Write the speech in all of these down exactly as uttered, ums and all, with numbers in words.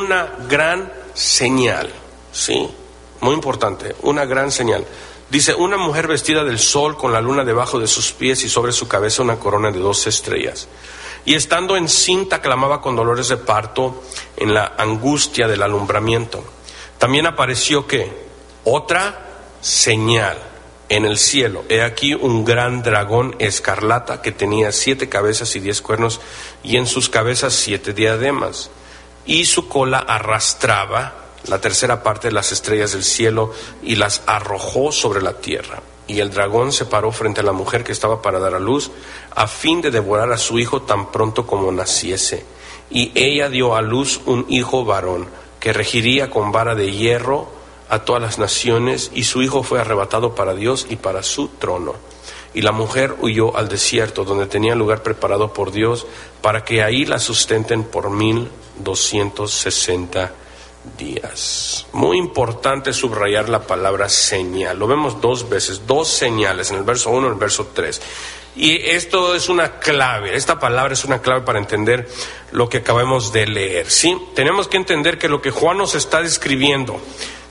una gran señal, ¿sí? Muy importante, una gran señal. Dice, una mujer vestida del sol con la luna debajo de sus pies y sobre su cabeza una corona de doce estrellas. Y estando encinta clamaba con dolores de parto en la angustia del alumbramiento. También apareció ¿qué? Otra señal en el cielo. He aquí un gran dragón escarlata que tenía siete cabezas y diez cuernos, y en sus cabezas siete diademas. Y su cola arrastraba la tercera parte de las estrellas del cielo y las arrojó sobre la tierra. Y el dragón se paró frente a la mujer que estaba para dar a luz, a fin de devorar a su hijo tan pronto como naciese. Y ella dio a luz un hijo varón, que regiría con vara de hierro a todas las naciones, y su hijo fue arrebatado para Dios y para su trono. Y la mujer huyó al desierto, donde tenía lugar preparado por Dios, para que ahí la sustenten por mil doscientos sesenta días. Muy importante subrayar la palabra señal. Lo vemos dos veces, dos señales, en el verso uno y en el verso tres. Y esto es una clave, esta palabra es una clave para entender lo que acabamos de leer, ¿sí? Tenemos que entender que lo que Juan nos está describiendo,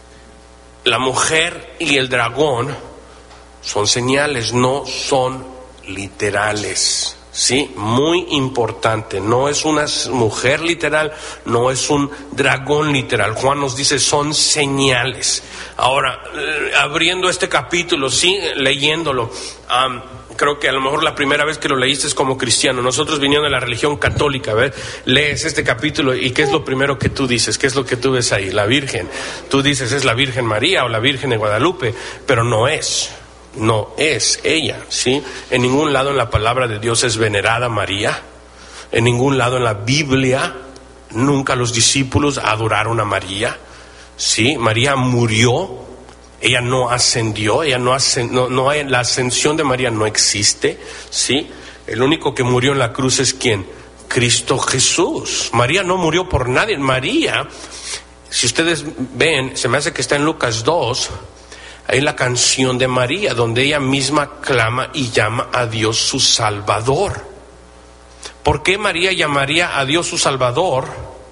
la mujer y el dragón, son señales, no son literales. Sí, muy importante, no es una mujer literal, no es un dragón literal. Juan nos dice son señales. Ahora, eh, abriendo este capítulo, sí, leyéndolo, um, creo que a lo mejor la primera vez que lo leíste es como cristiano. Nosotros viniendo de la religión católica, ¿ves? Lees este capítulo y ¿qué es lo primero que tú dices? ¿Qué es lo que tú ves ahí? La Virgen. Tú dices es la Virgen María o la Virgen de Guadalupe, pero no es. No es ella, ¿sí? En ningún lado en la palabra de Dios es venerada María. En ningún lado en la Biblia nunca los discípulos adoraron a María, ¿sí? María murió, ella no ascendió, ella no, ascend, no, no hay, la ascensión de María no existe, ¿sí? El único que murió en la cruz es ¿quién? Cristo Jesús. María no murió por nadie. María, si ustedes ven, se me hace que está en Lucas dos. Hay la canción de María, donde ella misma clama y llama a Dios su Salvador. ¿Por qué María llamaría a Dios su Salvador?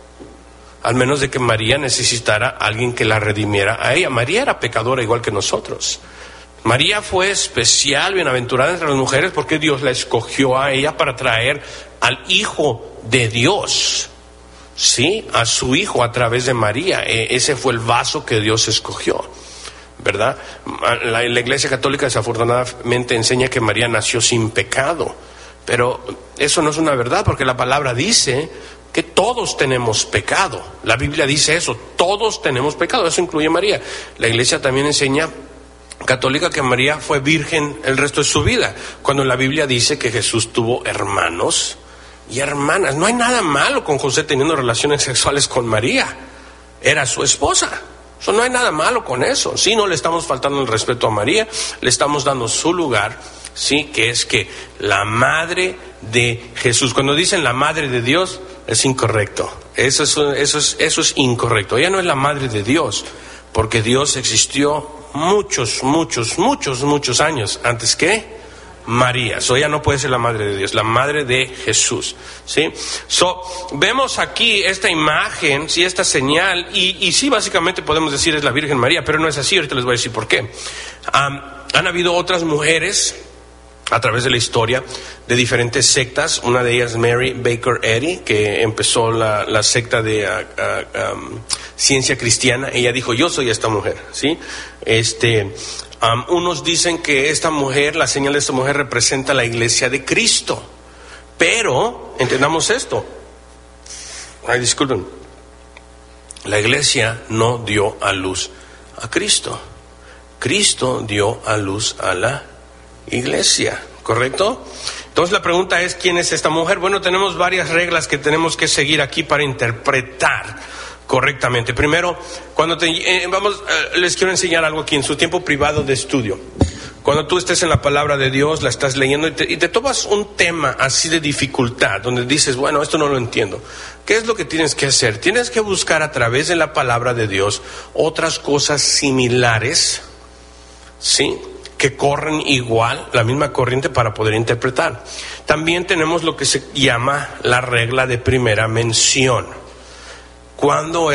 Al menos de que María necesitara a alguien que la redimiera a ella. María era pecadora igual que nosotros. María fue especial, bienaventurada entre las mujeres, porque Dios la escogió a ella para traer al Hijo de Dios, ¿sí? A su Hijo a través de María. E- ese fue el vaso que Dios escogió, ¿verdad? La, la Iglesia Católica desafortunadamente enseña que María nació sin pecado, pero eso no es una verdad, porque la palabra dice que todos tenemos pecado. La Biblia dice eso, todos tenemos pecado, eso incluye a María. La Iglesia también enseña católica que María fue virgen el resto de su vida, cuando la Biblia dice que Jesús tuvo hermanos y hermanas. No hay nada malo con José teniendo relaciones sexuales con María, era su esposa. So, no hay nada malo con eso. Sí, no le estamos faltando el respeto a María, le estamos dando su lugar, sí, que es que la madre de Jesús. Cuando dicen la madre de Dios, es incorrecto. Eso es, eso es, eso es incorrecto. Ella no es la madre de Dios, porque Dios existió muchos, muchos, muchos, muchos años antes que María. So, ella no puede ser la madre de Dios, la madre de Jesús, ¿sí? So, vemos aquí esta imagen, sí, esta señal, y, y sí, básicamente podemos decir es la Virgen María, pero no es así. Ahorita les voy a decir por qué. Um, han habido otras mujeres a través de la historia de diferentes sectas. Una de ellas, Mary Baker Eddy, que empezó la, la secta de uh, uh, um, ciencia cristiana. Ella dijo, yo soy esta mujer, ¿sí? Este... Um, unos dicen que esta mujer, la señal de esta mujer representa la iglesia de Cristo, pero entendamos esto. Ay, disculpen, la iglesia no dio a luz a Cristo, Cristo dio a luz a la iglesia, ¿correcto? Entonces la pregunta es, ¿quién es esta mujer? Bueno, tenemos varias reglas que tenemos que seguir aquí para interpretar correctamente. Primero, cuando te, eh, vamos, eh, les quiero enseñar algo aquí en su tiempo privado de estudio. Cuando tú estés en la palabra de Dios, la estás leyendo y te, y te tomas un tema así de dificultad, donde dices, bueno, esto no lo entiendo. ¿Qué es lo que tienes que hacer? Tienes que buscar a través de la palabra de Dios otras cosas similares, ¿sí?, que corren igual, la misma corriente, para poder interpretar. También tenemos lo que se llama la regla de primera mención. Cuando